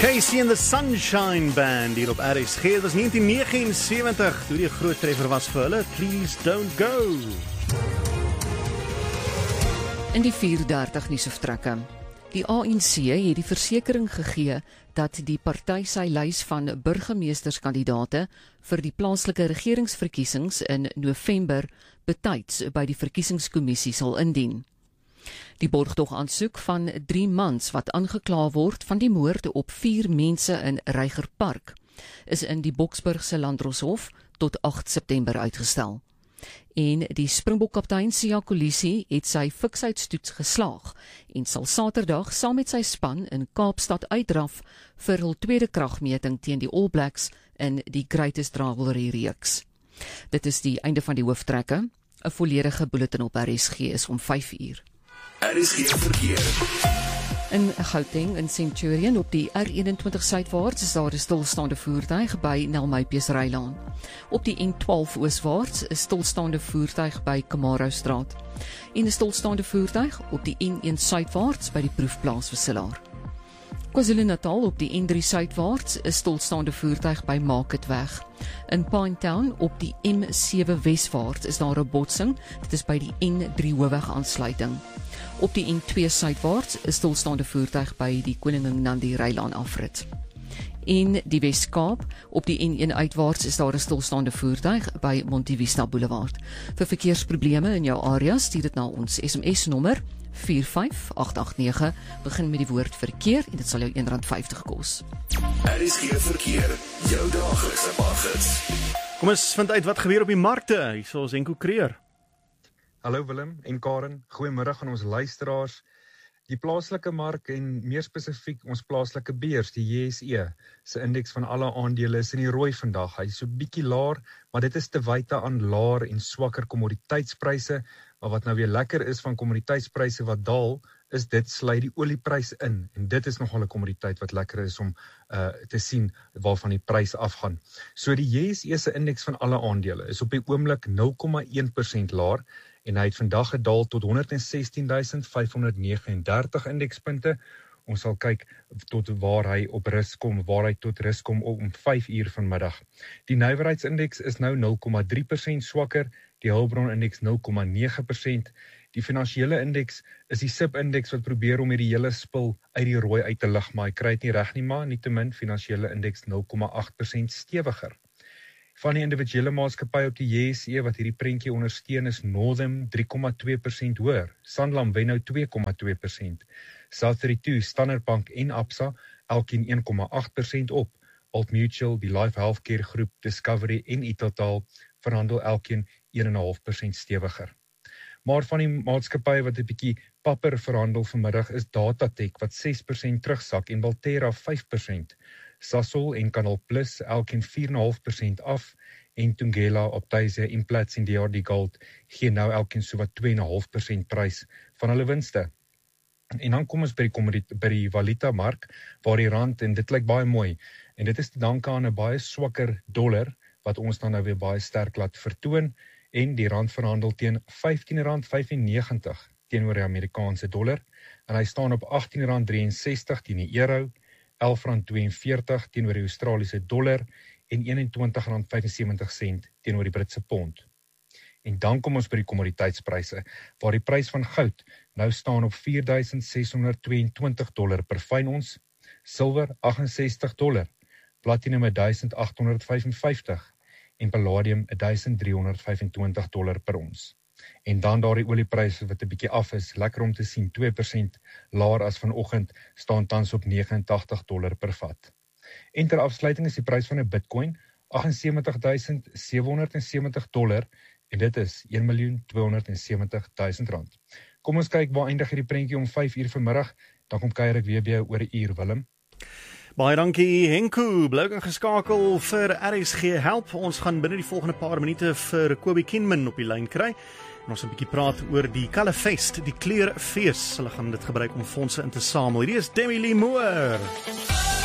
Casey and the Sunshine Band hier op RSG. Het was 1979 toe die groot treffer was vir hulle. Please Don't Go. In die 4:30 nuusvertrekke. Die ANC het die versekering gegee dat die party sy lys van burgemeesterskandidaate vir die plaaslike regeringsverkiesings in November betyds by die verkiesingskommissie sal indien. Die borgtogaansoek van 3 mans wat aangekla word van die moord op 4 mense in Reigerpark is in die Boksburgse Landdroshof tot 8 September uitgestel. En die Springbokkaptein Siya Kolisi het sy fiksheidstoets geslaag en sal Saterdag saam met sy span in Kaapstad uitdraf vir hul tweede kragmeting teen die All Blacks in die Greatest Rivalry reeks. Dit is die einde van die hooftrekke. 'n volledige bulletin op RSG is om 5:00. RSG verkeer. In Gauteng in Centurion op die R21 suidwaarts is daar 'n stilstaande voertuig by Nelmypiesrylaan. Op die N12 ooswaarts is stilstaande voertuig by Kamaroustraat. En 'n stilstaande voertuig op die N1 suidwaarts by die Proefplaas Wisselaar. KwaZulu-Natal op die N3 suidwaarts is stilstaande voertuig by Marketweg. In Pinetown op die M7 weswaarts is daar 'n botsing, dit is by die N3 hoofweg aansluiting. Op die N2 suidwaarts is stilstaande voertuig by die Koningin Nandi Rylaan afrit. In die Wes-Kaap, op die N1 uitwaarts is daar 'n stilstaande voertuig by Montevista Boulevard. Vir verkeersprobleme in jou area, stuur dit na ons SMS-nommer 45889, begin met die woord verkeer en dit sal jou R1.50 kos. RSG verkeer, jou daglikse paggids. Kom ons vind uit wat gebeur op die markte. Hier is ons Enko Kreer. Hallo Willem en Karen, goeiemiddag aan ons luisteraars. Die plaaslike mark en meer spesifiek ons plaaslike beurs, die JSE, se indeks van alle aandele is in die rooi vandag. Hy is so bietjie laer, maar dit is te wyte aan laer en swakker kommoditeitspryse. Maar wat nou weer lekker is van kommoditeitspryse wat daal, is dit sluit die olieprys in. En dit is nogal 'n kommoditeit wat lekker is om te sien waarvan die prys afgaan. So die JSE se indeks van alle aandele is op die oomblik 0,1% laer, en hy het vandag gedaal tot 116.539 indekspunte. Ons sal kyk tot waar hy tot rus kom om 5:00 vanmiddag. Die nywerheidsindeks is nou 0,3% swakker, die hulpbronindeks 0,9%. Die finansiële indeks is die SIP-indeks wat probeer om hierdie hele spul uit die rooi uit te lig, maar hy kry dit nie reg nie, maar nietemin finansiële indeks 0,8% stewiger. Van die individuele maatskappye op die JSE wat hierdie prentjie ondersteun is Northam 3,2% hoër, Sanlam wen nou 2,2%, South32, Standard Bank en Absa elkeen 1,8% op, Old Mutual, die Life Healthcare groep, Discovery en Itotal verhandel elkeen 1,5% stewiger. Maar van die maatskappye wat 'n bietjie papper verhandel vanmiddag is Datatech wat 6% terugsak en Valterra 5%. Sasol en Canal Plus elkeen 4,5% af en Thungela, Optasia, Implats en DRD Gold gee nou elkeen so wat 2,5% prys van hulle winste. En dan kom ons by die valuta mark waar die rand, en dit lyk baie mooi, en dit is te danke aan 'n baie swakker dollar wat ons dan nou weer baie sterk laat vertoon, en die rand verhandel teen R15.95 teenoor die Amerikaanse dollar, en hy staan op R18.63 teen die euro, R11.42 teenoor die Australiese dollar en R21.75 teenoor die Britse pond. En dan kom ons by die kommoditeitspryse, waar die prys van goud nou staan op $4.622 per fyn ons, silwer $68, platinum $1.855 en palladium $1.325 per ons. En dan daardie oliepryse wat 'n bietjie af is, lekker om te sien, 2% laer as vanoggend, staan tans op $89 per vat. En ter afsluiting is die prys van 'n Bitcoin $78.770 en dit is R1.270.000. Kom ons kyk waar eindig hierdie prentjie om 5:00 vanmiddag, dan kom kuier ek weer by jou oor 'n uur, Willem. Baie dankie Henko, bly ingeskakel vir RSG Help. Ons gaan binne die volgende paar minute vir Kobie Kinman op die lyn kry. En ons 'n bietjie praat oor die Kalefest, die kleurfees. Hulle gaan dit gebruik om fondse in te samel. Hierdie is Demi Lee Moore.